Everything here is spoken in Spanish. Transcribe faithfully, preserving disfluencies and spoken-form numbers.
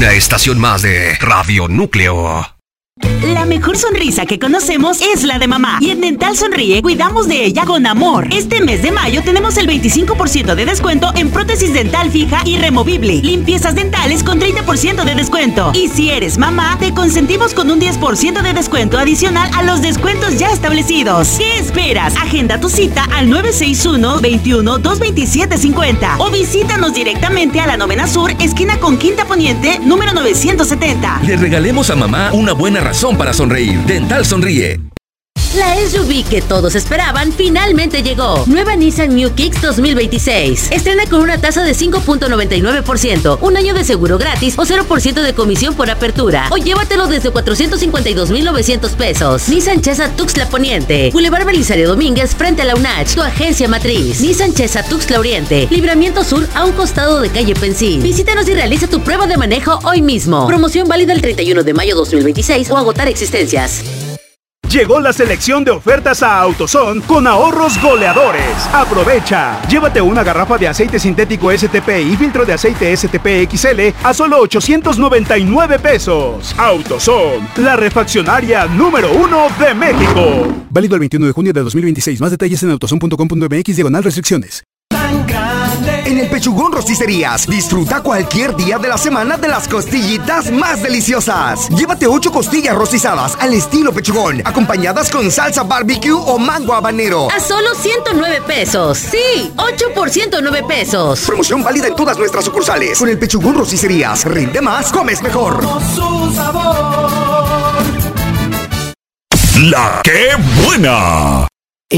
Una estación más de Radio Núcleo. La mejor sonrisa que conocemos es la de mamá. Y en Dental Sonríe cuidamos de ella con amor. Este mes de mayo tenemos el veinticinco por ciento de descuento en prótesis dental fija y removible. Limpiezas dentales con treinta por ciento de descuento. Y si eres mamá, te consentimos con un diez por ciento de descuento adicional a los descuentos ya establecidos. ¿Qué esperas? Agenda tu cita al nueve seis uno, veintiuno, doscientos veintisiete, cincuenta o visítanos directamente a la Novena Sur, esquina con Quinta Poniente, número novecientos setenta. Le regalemos a mamá una buena razón para sonreír. Dental Sonríe. La S U V que todos esperaban finalmente llegó. Nueva Nissan New Kicks dos mil veintiséis. Estrena con una tasa de cinco punto noventa y nueve por ciento, un año de seguro gratis o cero por ciento de comisión por apertura. O llévatelo desde cuatrocientos cincuenta y dos mil novecientos pesos. Nissan Chesa Tuxtla Poniente. Boulevard Belisario Domínguez frente a la U N A C, tu agencia matriz. Nissan Chesa Tuxtla Oriente. Libramiento Sur a un costado de calle Pensil. Visítanos y realiza tu prueba de manejo hoy mismo. Promoción válida el treinta y uno de mayo dos mil veintiséis o agotar existencias. Llegó la selección de ofertas a AutoZone con ahorros goleadores. ¡Aprovecha! Llévate una garrafa de aceite sintético S T P y filtro de aceite S T P X L a solo ochocientos noventa y nueve pesos. AutoZone, la refaccionaria número uno de México. Válido el veintiuno de junio de dos mil veintiséis. Más detalles en autozone punto com punto m x diagonal restricciones. En el Pechugón Rosticerías, disfruta cualquier día de la semana de las costillitas más deliciosas. Llévate ocho costillas rostizadas al estilo Pechugón, acompañadas con salsa barbecue o mango habanero. A solo ciento nueve pesos. Sí, ocho por ciento nueve pesos. Promoción válida en todas nuestras sucursales. Con el Pechugón Rosticerías, rinde más, comes mejor. Su sabor. La que buena.